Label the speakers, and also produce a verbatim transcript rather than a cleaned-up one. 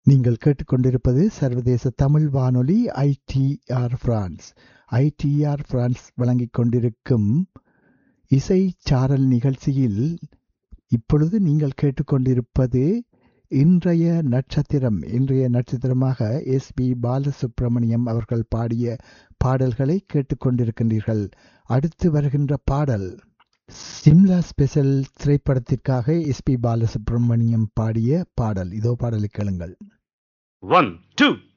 Speaker 1: நீங்கள் கேட்டுக்கொண்டிருப்பது சர்வதேச தமிழ் வானொலி ஐடிஆர் பிரான்ஸ். ஐடிஆர் பிரான்ஸ் வழங்கிக் கொண்டிருக்கும் இசை சாரல் நிகழ்ச்சியில் இப்பொழுது நீங்கள் கேட்டுக்கொண்டிருப்பது இன்றைய நட்சத்திரம். இன்றைய நட்சத்திரமாக எஸ் பி பாலசுப்ரமணியம் அவர்கள் பாடிய பாடல்களை கேட்டுக்கொண்டிருக்கின்றீர்கள். அடுத்து வருகின்ற பாடல் சிம்லா ஸ்பெஷல் திரைப்படத்திற்காக எஸ் பி பாலசுப்ரமணியம் பாடிய பாடல். இதோ பாடலை கேளுங்கள்.
Speaker 2: One, two.